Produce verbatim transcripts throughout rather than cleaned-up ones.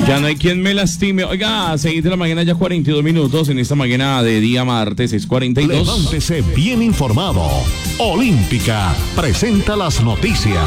Ya no hay quien me lastime. Oiga, a seis de la mañana, ya cuarenta y dos minutos en esta mañana de día martes, seis cuarenta y dos. Levántese bien informado. Olímpica presenta las noticias.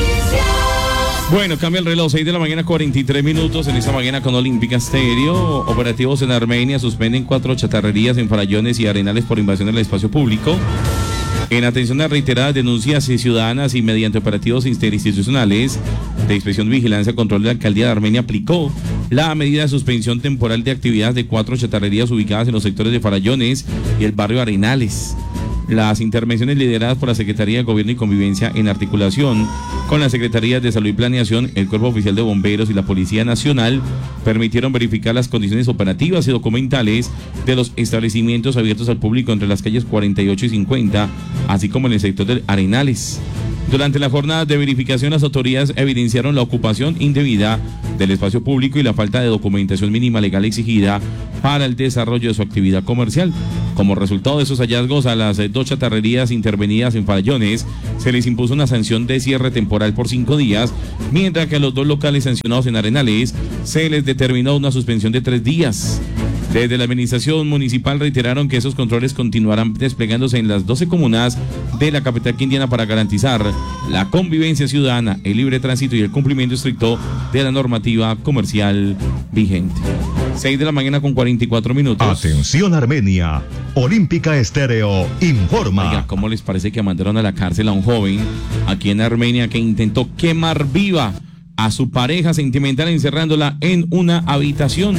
Bueno, cambia el reloj, seis de la mañana, cuarenta y tres minutos en esta mañana con Olímpica Estéreo. Operativos en Armenia suspenden cuatro chatarrerías en Farallones y Arenales por invasión del espacio público. En atención a reiteradas denuncias ciudadanas y mediante operativos interinstitucionales de inspección, vigilancia, control de la alcaldía de Armenia aplicó la medida de suspensión temporal de actividades de cuatro chatarrerías ubicadas en los sectores de Farallones y el barrio Arenales. Las intervenciones lideradas por la Secretaría de Gobierno y Convivencia en articulación con las Secretarías de Salud y Planeación, el Cuerpo Oficial de Bomberos y la Policía Nacional permitieron verificar las condiciones operativas y documentales de los establecimientos abiertos al público entre las calles cuarenta y ocho y cincuenta, así como en el sector de Arenales. Durante la jornada de verificación, las autoridades evidenciaron la ocupación indebida del espacio público y la falta de documentación mínima legal exigida para el desarrollo de su actividad comercial. Como resultado de esos hallazgos, a las dos chatarrerías intervenidas en Farallones se les impuso una sanción de cierre temporal por cinco días, mientras que a los dos locales sancionados en Arenales se les determinó una suspensión de tres días. Desde la administración municipal reiteraron que esos controles continuarán desplegándose en las doce comunas de la capital quindiana para garantizar la convivencia ciudadana, el libre tránsito y el cumplimiento estricto de la normativa comercial vigente. seis de la mañana con cuarenta y cuatro minutos. Atención Armenia, Olímpica Estéreo informa. Oiga, ¿cómo les parece que mandaron a la cárcel a un joven aquí en Armenia que intentó quemar viva a su pareja sentimental encerrándola en una habitación?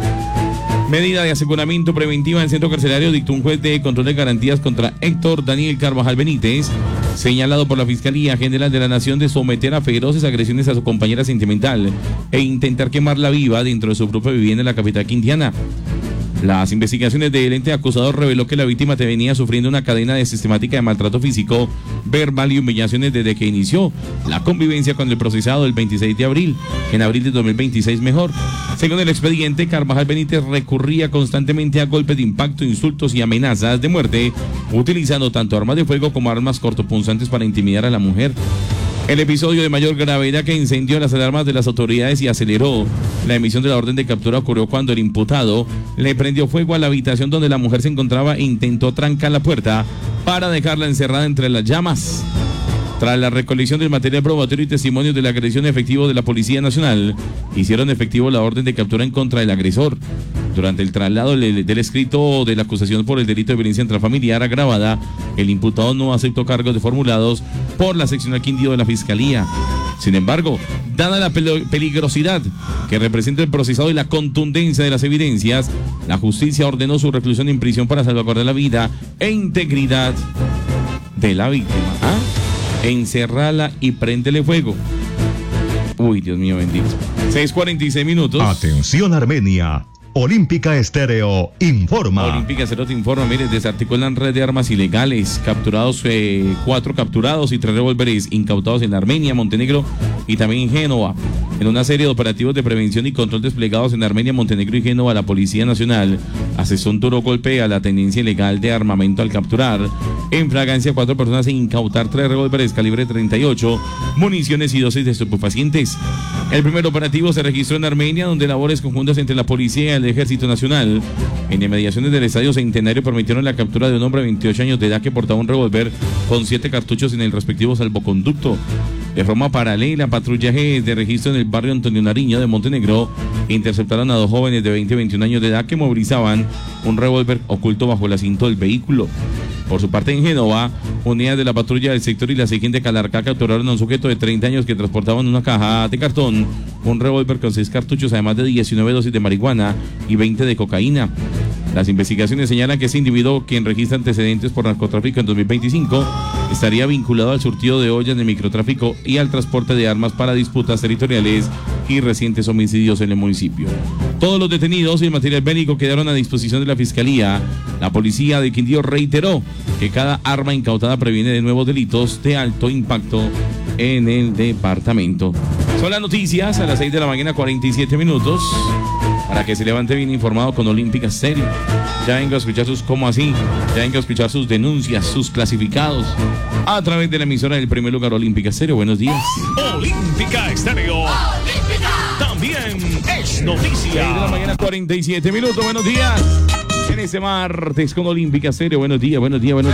Medida de aseguramiento preventiva en el centro carcelario dictó un juez de control de garantías contra Héctor Daniel Carvajal Benítez, señalado por la Fiscalía General de la Nación de someter a feroces agresiones a su compañera sentimental e intentar quemarla viva dentro de su propia vivienda en la capital quindiana. Las investigaciones del ente acusador reveló que la víctima venía sufriendo una cadena de sistemática de maltrato físico, verbal y humillaciones desde que inició la convivencia con el procesado el veintiséis de abril, en abril de dos mil veintiséis mejor. Según el expediente, Carvajal Benítez recurría constantemente a golpes de impacto, insultos y amenazas de muerte, utilizando tanto armas de fuego como armas cortopunzantes para intimidar a la mujer. El episodio de mayor gravedad que encendió las alarmas de las autoridades y aceleró la emisión de la orden de captura ocurrió cuando el imputado le prendió fuego a la habitación donde la mujer se encontraba e intentó trancar la puerta para dejarla encerrada entre las llamas. Tras la recolección del material probatorio y testimonios de la agresión efectivo de la Policía Nacional, hicieron efectivo la orden de captura en contra del agresor. Durante el traslado del, del escrito de la acusación por el delito de violencia intrafamiliar agravada, el imputado no aceptó cargos de formulados por la seccional Quindío de la Fiscalía. Sin embargo, dada la peligrosidad que representa el procesado y la contundencia de las evidencias, la justicia ordenó su reclusión en prisión para salvaguardar la vida e integridad de la víctima. ¿Ah? Encerrala y préndele fuego. Uy, Dios mío bendito. seis cuarenta y seis minutos. Atención Armenia, Olímpica Estéreo informa. Olímpica Estéreo te informa. Mire, desarticulan red de armas ilegales. Capturados, eh, cuatro capturados y tres revólveres incautados en Armenia, Montenegro y también en Génova. En una serie de operativos de prevención y control desplegados en Armenia, Montenegro y Génova, la Policía Nacional asestó un duro golpe a la tenencia ilegal de armamento al capturar en fragancia cuatro personas e incautar tres revólveres calibre treinta y ocho, municiones y dosis de estupefacientes. El primer operativo se registró en Armenia, donde labores conjuntas entre la policía y el Ejército Nacional en inmediaciones del Estadio Centenario permitieron la captura de un hombre de veintiocho años de edad que portaba un revólver con siete cartuchos en el respectivo salvoconducto. De forma paralela, patrullaje de registro en el barrio Antonio Nariño de Montenegro interceptaron a dos jóvenes de veinte y veintiún años de edad que movilizaban un revólver oculto bajo el asiento del vehículo. Por su parte, en Génova, unidades de la patrulla del sector y la siguiente de Calarcá capturaron a un sujeto de treinta años que transportaba en una caja de cartón un revólver con seis cartuchos, además de diecinueve dosis de marihuana y veinte de cocaína. Las investigaciones señalan que ese individuo, quien registra antecedentes por narcotráfico en dos mil veinticinco, estaría vinculado al surtido de ollas de microtráfico y al transporte de armas para disputas territoriales y recientes homicidios en el municipio. Todos los detenidos y el material bélico quedaron a disposición de la Fiscalía. La policía de Quindío reiteró que cada arma incautada previene de nuevos delitos de alto impacto en el departamento. Son las noticias a las seis de la mañana, cuarenta y siete minutos. Para que se levante bien informado con Olímpica Estéreo. Ya vengo a escuchar sus cómo así. Ya vengo a escuchar sus denuncias, sus clasificados. A través de la emisora del primer lugar Olímpica Estéreo. Buenos días. Olímpica Estéreo. Olímpica. también es seis de la noticia. mañana, cuarenta y siete minutos. Buenos días. En ese martes con Olímpica Estéreo. Buenos días, buenos días, buenos días.